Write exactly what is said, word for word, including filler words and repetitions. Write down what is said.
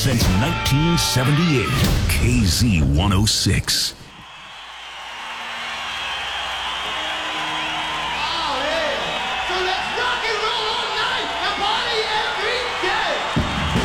since nineteen seventy-eight. K Z one oh six.